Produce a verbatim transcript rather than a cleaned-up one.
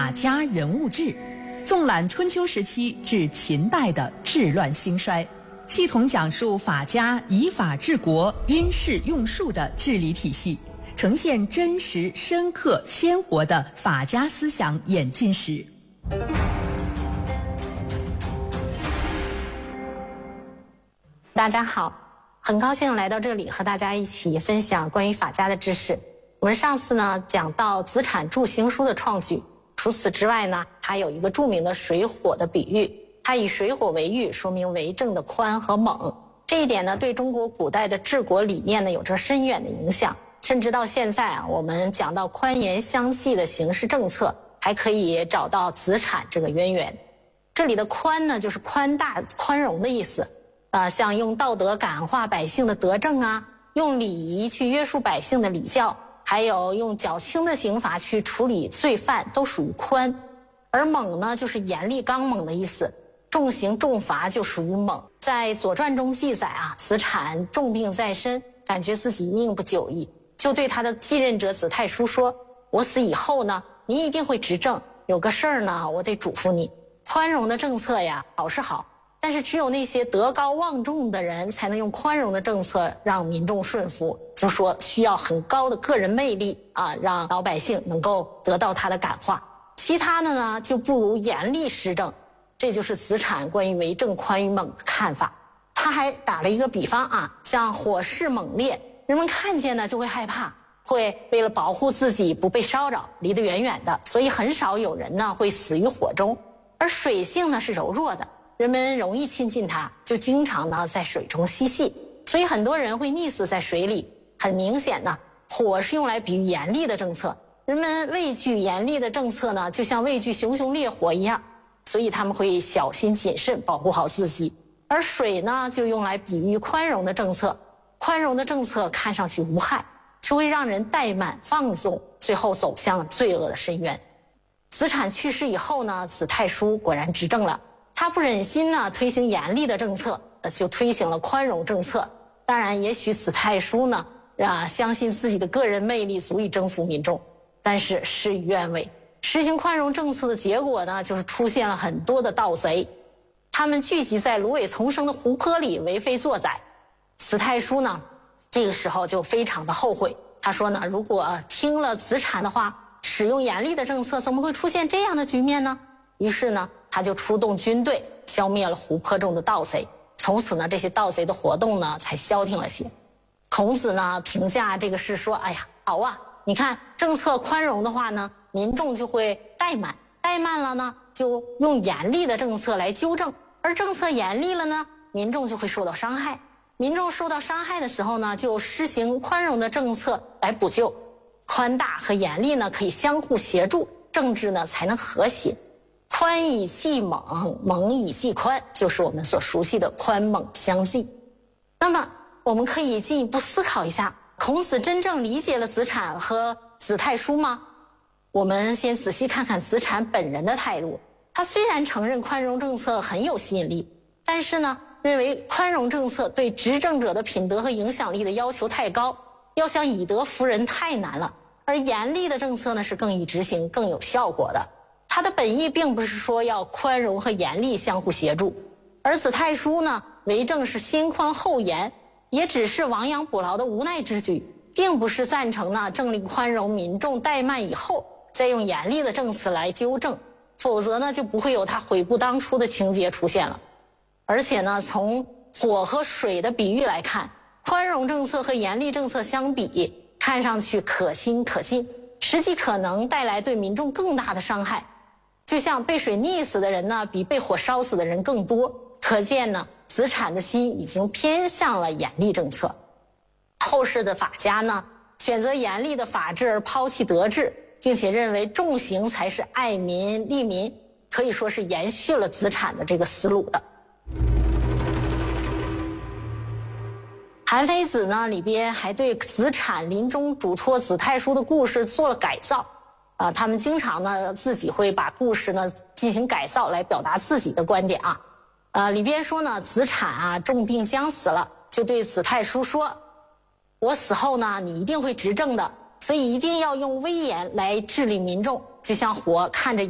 法家人物志，纵览春秋时期至秦代的治乱兴衰，系统讲述法家以法治国、因势用术的治理体系，呈现真实、深刻、鲜活的法家思想演进史。 大家好，很高兴来到这里和大家一起分享关于法家的知识。我们上次呢讲到子产著行书的创举，除此之外呢，它有一个著名的水火的比喻，它以水火为喻，说明为政的宽和猛。这一点呢，对中国古代的治国理念呢有着深远的影响。甚至到现在啊，我们讲到宽严相济的刑事政策，还可以找到子产这个渊源。这里的宽呢，就是宽大、宽容的意思。啊，像用道德感化百姓的德政啊，用礼仪去约束百姓的礼教，还有用较轻的刑罚去处理罪犯，都属于宽。而猛呢，就是严厉刚猛的意思，重刑重罚就属于猛。在《左传》中记载啊，子产重病在身，感觉自己命不久矣，就对他的继任者子太叔说：“我死以后呢，你一定会执政，有个事儿呢，我得嘱咐你。宽容的政策呀，好是好。”但是只有那些德高望重的人才能用宽容的政策让民众顺服，就说需要很高的个人魅力啊，让老百姓能够得到他的感化。其他的呢，就不如严厉施政。这就是子产关于为政宽与猛的看法。他还打了一个比方啊，像火势猛烈，人们看见呢就会害怕，会为了保护自己不被烧着，离得远远的，所以很少有人呢会死于火中。而水性呢是柔弱的，人们容易亲近它，就经常呢在水中嬉戏，所以很多人会溺死在水里。很明显呢，火是用来比喻严厉的政策，人们畏惧严厉的政策呢，就像畏惧熊熊烈火一样，所以他们会小心谨慎，保护好自己。而水呢，就用来比喻宽容的政策，宽容的政策看上去无害，却会让人怠慢放纵，最后走向罪恶的深渊。子产去世以后呢，子太叔果然执政了。他不忍心呢推行严厉的政策，就推行了宽容政策。当然，也许子太叔呢啊相信自己的个人魅力足以征服民众，但是事与愿违。实行宽容政策的结果呢，就是出现了很多的盗贼，他们聚集在芦苇丛生的湖泊里为非作歹。子太叔呢，这个时候就非常的后悔。他说呢，如果听了子产的话，使用严厉的政策，怎么会出现这样的局面呢？于是呢，他就出动军队，消灭了湖泊中的盗贼。从此呢，这些盗贼的活动呢，才消停了些。孔子呢，评价这个事说：“哎呀，好啊！你看，政策宽容的话呢，民众就会怠慢，怠慢了呢，就用严厉的政策来纠正；而政策严厉了呢，民众就会受到伤害。民众受到伤害的时候呢，就施行宽容的政策来补救。宽大和严厉呢，可以相互协助，政治呢才能和谐。”宽以济猛，猛以济宽，就是我们所熟悉的宽猛相济。那么我们可以进一步思考一下，孔子真正理解了子产和子太叔吗？我们先仔细看看子产本人的态度。他虽然承认宽容政策很有吸引力，但是呢，认为宽容政策对执政者的品德和影响力的要求太高，要想以德服人太难了。而严厉的政策呢，是更易执行、更有效果的。他的本意并不是说要宽容和严厉相互协助，而子太叔呢，为政是先宽后严，也只是亡羊补牢的无奈之举，并不是赞成呢政令宽容，民众怠慢以后再用严厉的政策来纠正，否则呢就不会有他悔不当初的情节出现了。而且呢，从火和水的比喻来看，宽容政策和严厉政策相比，看上去可亲可近，实际可能带来对民众更大的伤害。就像被水溺死的人呢，比被火烧死的人更多。可见呢，子产的心已经偏向了严厉政策。后世的法家呢，选择严厉的法治而抛弃德治，并且认为重刑才是爱民利民，可以说是延续了子产的这个思路的。韩非子呢里边还对子产临终嘱托子太叔的故事做了改造。啊，他们经常呢自己会把故事呢进行改造来表达自己的观点啊。呃，里边说呢，子产啊重病将死了，就对子太叔说：“我死后呢，你一定会执政的，所以一定要用威严来治理民众，就像火看着